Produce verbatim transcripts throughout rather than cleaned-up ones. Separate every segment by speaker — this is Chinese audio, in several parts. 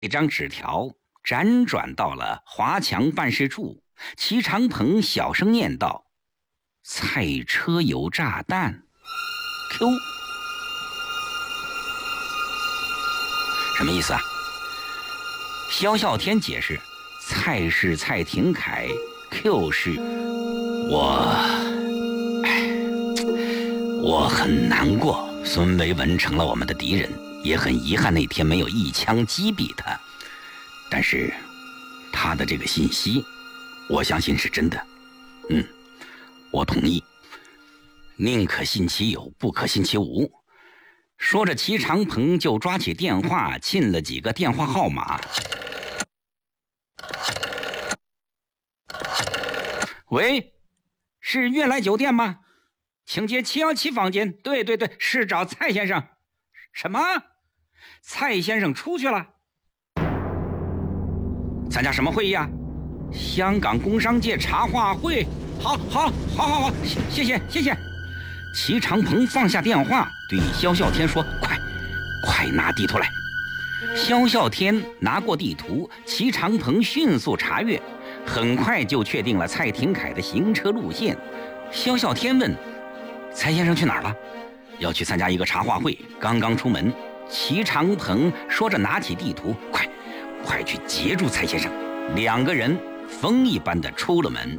Speaker 1: 一张纸条辗转到了华强办事处，齐长鹏小声念道：“菜车有炸弹 Q。 什么意思啊？萧啸天解释，蔡是蔡廷锴， Q 是我。我很难过，孙维文成了我们的敌人，也很遗憾那天没有一枪击毙他。但是他的这个信息我相信是真的。嗯，我同意，宁可信其有，不可信其无。说着，齐长鹏就抓起电话沁了几个电话号码。喂，是悦来酒店吗？请接七一七房间。对对对，是找蔡先生。什么？蔡先生出去了？参加什么会议啊？香港工商界茶话会。好好好好好，谢谢谢谢。齐长鹏放下电话，对萧啸天说：“快快拿地图来。”萧啸天拿过地图，齐长鹏迅速查阅，很快就确定了蔡廷锴的行车路线。萧啸天问：“蔡先生去哪儿了？”“要去参加一个茶话会，刚刚出门。”齐长鹏说着拿起地图：“快快去截住蔡先生！”两个人风一般的出了门。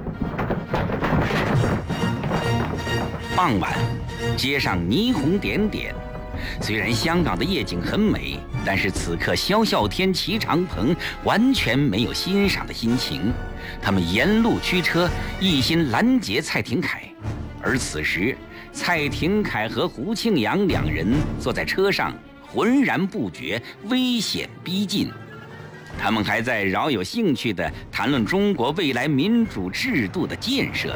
Speaker 1: 傍晚，街上霓虹点点。虽然香港的夜景很美，但是此刻萧啸天、齐长鹏完全没有欣赏的心情。他们沿路驱车，一心拦截蔡廷锴。而此时，蔡廷锴和胡庆阳两人坐在车上，浑然不觉危险逼近。他们还在饶有兴趣地谈论中国未来民主制度的建设。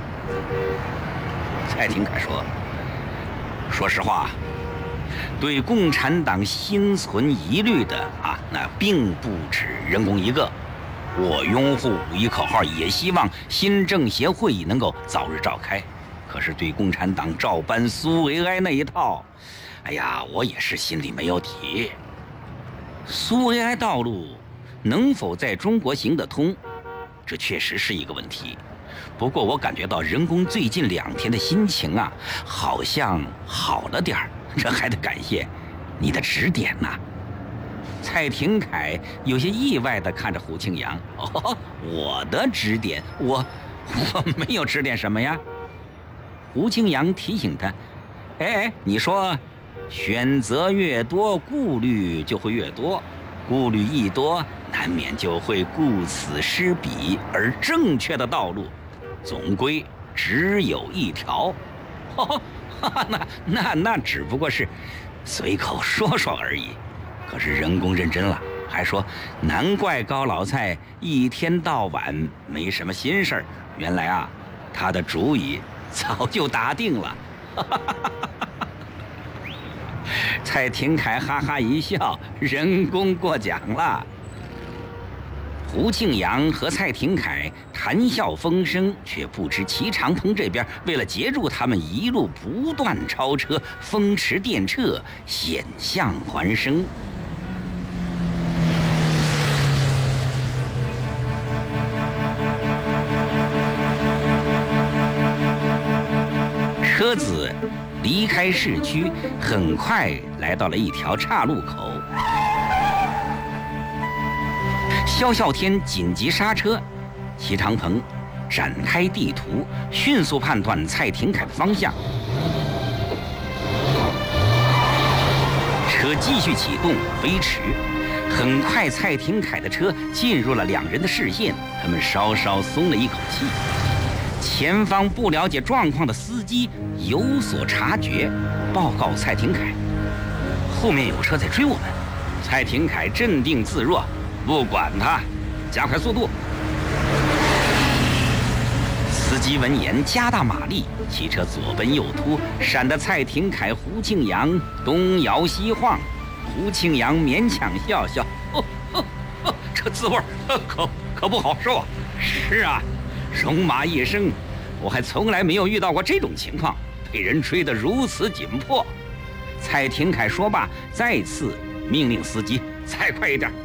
Speaker 1: 蔡廷锴说：“说实话，对共产党心存疑虑的啊，那并不止人工一个。我拥护五一口号，也希望新政协会议能够早日召开。可是对共产党照搬苏维埃那一套，哎呀，我也是心里没有底。苏维埃道路能否在中国行得通，这确实是一个问题。不过我感觉到人工最近两天的心情啊，好像好了点儿，这还得感谢你的指点呐。”蔡廷锴有些意外地看着胡庆阳：“哦，我的指点？我我没有指点什么呀？”胡庆阳提醒他：“哎哎，你说选择越多，顾虑就会越多，顾虑一多，难免就会顾此失彼，而正确的道路总归只有一条。”哦，那那那只不过是随口说说而已。可是人工认真了，还说难怪高老蔡一天到晚没什么心事儿，原来啊，他的主意早就打定了。蔡廷锴哈哈一笑，人工过奖了。胡庆阳和蔡廷锴谈笑风生，却不知齐长鹏这边为了截住他们，一路不断超车，风驰电掣，险象环生。车子离开市区，很快来到了一条岔路口。萧啸天紧急刹车，齐长鹏展开地图，迅速判断蔡廷锴的方向。车继续启动，飞驰。很快，蔡廷锴的车进入了两人的视线，他们稍稍松了一口气。前方不了解状况的司机有所察觉，报告蔡廷锴：“后面有车在追我们。”蔡廷锴镇定自若：“不管他，加快速度。”司机闻言加大马力，汽车左奔右突，闪得蔡廷锴、胡庆阳东摇西晃。胡庆阳勉强笑笑：“哦哦哦，这滋味可可不好受啊！”“是啊，戎马一生，我还从来没有遇到过这种情况，被人追得如此紧迫。”蔡廷锴说罢，再次命令司机再快一点。